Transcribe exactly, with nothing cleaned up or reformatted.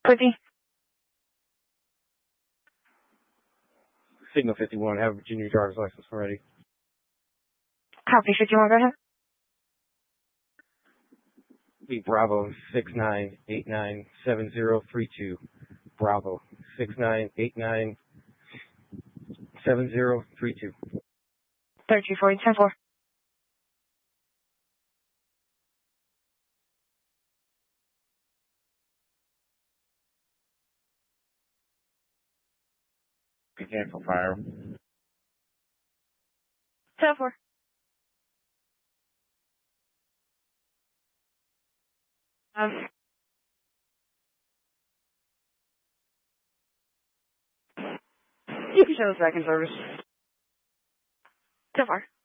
fifty. Signal fifty-one, have a Virginia driver's license already. Copy fifty-one, go ahead. Be Bravo six nine eight nine seven zero three two. Bravo six nine eight nine seven zero three two. thirty-two forty, ten four. Be careful, fire. ten four. Um. You can show the second service. ten four.